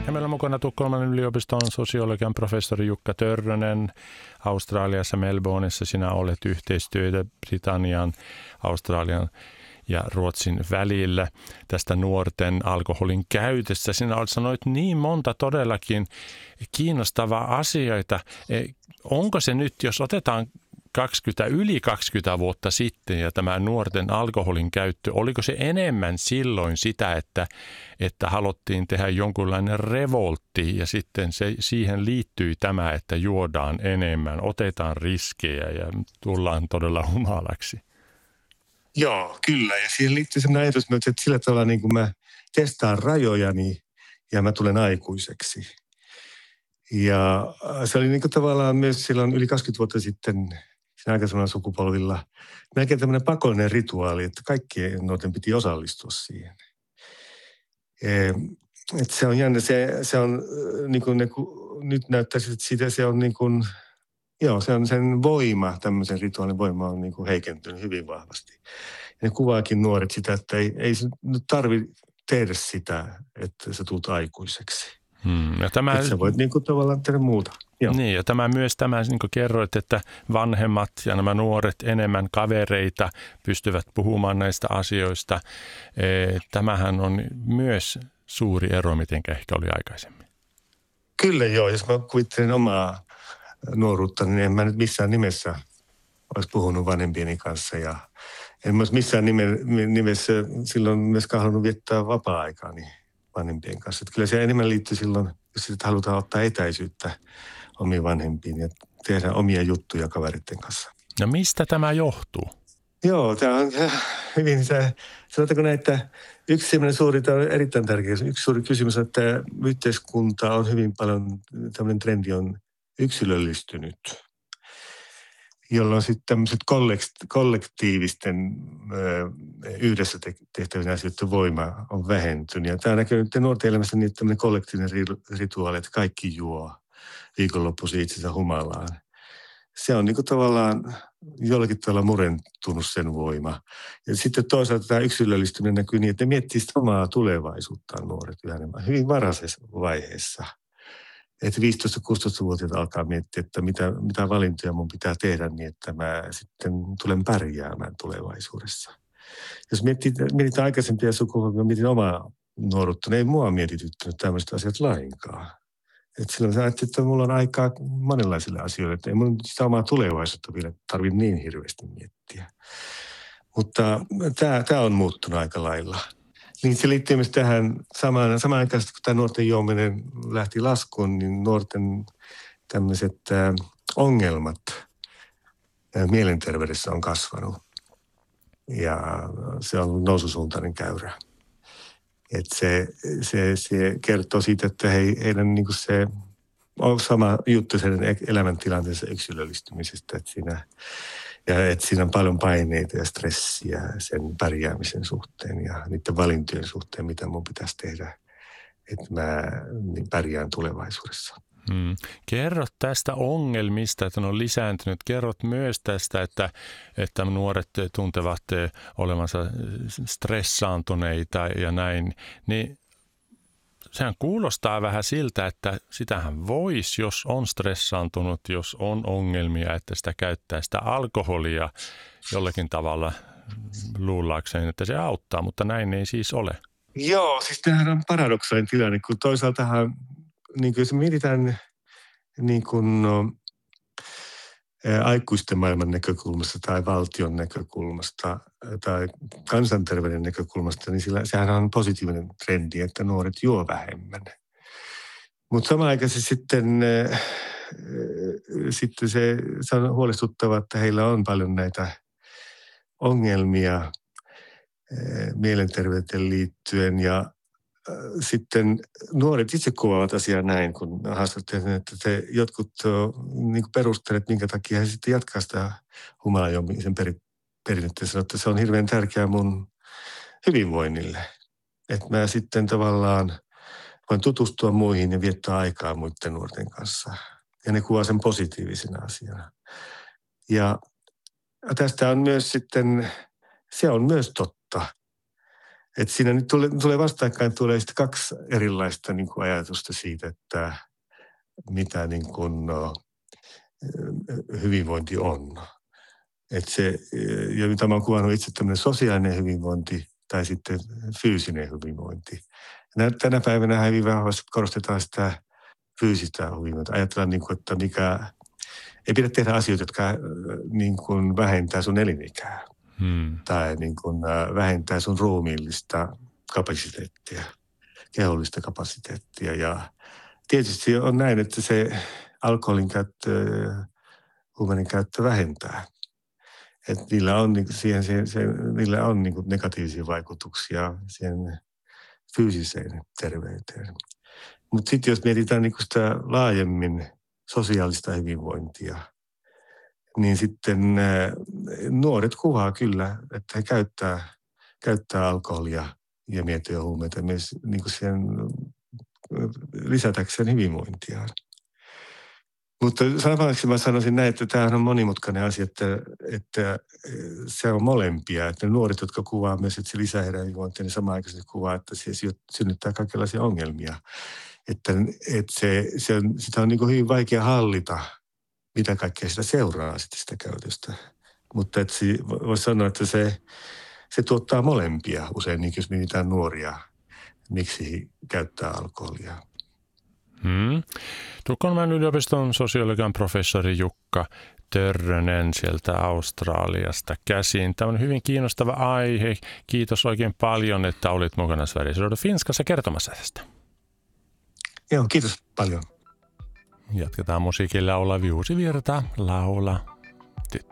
Ja meillä on mukana Tukholman yliopiston sosiologian professori Jukka Törrönen. Australiassa Melbourneissa sinä olet yhteistyötä Britannian, Australian ja Ruotsin välillä tästä nuorten alkoholin käytössä. Sinä sanoit niin monta todellakin kiinnostavaa asioita. Onko se nyt, jos otetaan yli 20 vuotta sitten ja tämä nuorten alkoholin käyttö, oliko se enemmän silloin sitä, että haluttiin tehdä jonkunlainen revoltti ja sitten siihen liittyi tämä, että juodaan enemmän, otetaan riskejä ja tullaan todella humalaksi? Joo, kyllä. Ja siihen liittyy sellainen ajatus, että sillä tavalla niin kuin mä testaan rajojani ja mä tulen aikuiseksi. Ja se oli niin kuin tavallaan myös silloin yli 20 vuotta sitten siinä aikaisemmalla sukupolvilla melkein tämmöinen pakollinen rituaali, että kaikkien nuorten piti osallistua siihen. Että se on jännä, se on niin kuin nyt näyttäisi, että siitä se on niin kuin, joo, se on sen voima, tämmöisen rituaalin voima on niin kuin heikentynyt hyvin vahvasti. Ja ne kuvaakin nuoret sitä, että ei se nyt tarvitse tehdä sitä, että sä tulet aikuiseksi. Ja tämä, että sä voit niin kuin tavallaan tehdä muuta. Joo. Niin, ja tämä niin kuin kerroit, että vanhemmat ja nämä nuoret enemmän kavereita pystyvät puhumaan näistä asioista. Tämähän on myös suuri ero, miten ehkä oli aikaisemmin. Kyllä joo, jos mä kuvittelen omaa nuoruutta, niin en mä nyt missään nimessä olisi puhunut vanhempieni kanssa. Ja en myös missään nimessä silloin myöskään halunnut viettää vapaa-aikaani vanhempien kanssa. Että kyllä se enemmän liittyy silloin, jos sitten halutaan ottaa etäisyyttä omiin vanhempiin ja tehdä omia juttuja kaveritten kanssa. No mistä tämä johtuu? Joo, tämä on hyvin se, sanotaanko näin, että yksi sellainen suuri, tämä on erittäin tärkeä, yksi suuri kysymys on, että yhteiskunta on hyvin paljon, tämmöinen trendi on yksilöllistynyt, jolloin sitten tämmöiset kollektiivisten yhdessä tehtävien asioiden voima on vähentynyt. Ja tämä näkyy nyt nuorten elämässä niin, että tämmöinen kollektiivinen rituaali, että kaikki juo viikonloppuisin itsensä humalaan. Se on niin kuin tavallaan jollakin tavalla murentunut sen voima. Ja sitten toisaalta tämä yksilöllistyminen näkyy niin, että ne miettii sitä omaa tulevaisuuttaan nuoret yhä enemmän, hyvin varhaisessa vaiheessa. Että 15-16-vuotiaat alkaa miettiä, että mitä valintoja mun pitää tehdä niin, että mä sitten tulen pärjäämään tulevaisuudessa. Jos mietitään aikaisempia sukupolvia, mietin omaa nuoruutta, niin ei mua mietityttänyt tämmöiset asiat lainkaan. Että silloin sä ajattelit, että mulla on aikaa monenlaisille asioille, että ei mun sitä omaa tulevaisuutta vielä tarvitse niin hirveästi miettiä. Mutta tämä on muuttunut aika lailla. Niin se liittyy myös tähän samaan aikaan, kun tämä nuorten juominen lähti laskuun, niin nuorten tämmöiset ongelmat mielenterveydessä on kasvanut. Ja se on noususuuntainen käyrä. Että se kertoo siitä, että heidän niin kuin se on sama juttu sen elämäntilanteensa yksilöllistymisestä, että siinä on paljon paineita ja stressiä sen pärjäämisen suhteen ja niiden valintojen suhteen, mitä mun pitäisi tehdä, että mä pärjään tulevaisuudessa. Kerrot tästä ongelmista, että ne on lisääntynyt. Kerrot myös tästä, että nuoret tuntevat olevansa stressaantuneita ja näin. Niin sehän kuulostaa vähän siltä, että sitähän voisi, jos on stressaantunut, jos on ongelmia, että sitä käyttää sitä alkoholia jollakin tavalla luullaakseen, että se auttaa, mutta näin ei siis ole. Joo, siis tämähän on paradoksaalinen tilanne, kun toisaaltahan, niin jos mietitään niin kuin aikuisten maailman näkökulmasta tai valtion näkökulmasta tai kansanterveyden näkökulmasta, niin sehän on positiivinen trendi, että nuoret juo vähemmän. Mutta samanaikaisesti sitten se on huolestuttavaa, että heillä on paljon näitä ongelmia mielenterveyteen liittyen ja sitten nuoret itse kuvaavat asiaa näin, kun haastattelet, että jotkut niin perustelet, minkä takia he sitten jatkaa sitä humalajuomisen perinnettä. Sanoo, että se on hirveän tärkeää mun hyvinvoinnille. Että mä sitten tavallaan voin tutustua muihin ja viettää aikaa muiden nuorten kanssa. Ja ne kuvaa sen positiivisena asiana. Ja tästä on myös sitten, se on myös totta. Että siinä nyt tulee vastakkain tulee sitten kaksi erilaista niin kuin ajatusta siitä, että mitä niin kuin, hyvinvointi on. Että se, ja mitä mä oon kuvannut itse tämmöinen sosiaalinen hyvinvointi tai sitten fyysinen hyvinvointi. Tänä päivänä hyvin vahvasti korostetaan sitä fyysistä hyvinvointia. Ajatellaan, niin kuin, että ei pidä tehdä asioita, jotka niin kuin vähentää sun elinikää. Tai niin kuin vähentää sun ruumiillista kapasiteettia, kehollista kapasiteettia. Ja tietysti on näin, että se alkoholin käyttö, huumeiden käyttö vähentää. Että niillä on, niillä on niin kuin negatiivisia vaikutuksia siihen fyysiseen terveyteen. Mutta sitten jos mietitään niin kuin sitä laajemmin sosiaalista hyvinvointia, niin sitten nuoret kuvaa kyllä, että he käyttää alkoholia ja mietoja huumeita myös niin kuin siihen lisätäkseen hyvinvointiaan. Mutta samaksi mä sanoisin näin, että tämähän on monimutkainen asia, että se on molempia. Että ne nuoret, jotka kuvaa myös, että se lisää heidän hyvinvointia, niin samaan aikaan kuvaa, että se synnyttää kaikenlaisia ongelmia. Että sitä on niin kuin hyvin vaikea hallita, mitä kaikkea sitä seuraa sitä käytöstä. Mutta voisi sanoa, että se tuottaa molempia usein, niin jos mietitään nuoria, miksi käyttää alkoholia. Tukholman yliopiston sosiologian professori Jukka Törrönen sieltä Australiasta käsin. Tämä on hyvin kiinnostava aihe. Kiitos oikein paljon, että olit mukana Sveriges Radio Finskassa kertomassa tästä. Joo, kiitos paljon. Jatketaan musiikilla. Olavi Uusivirta, laula.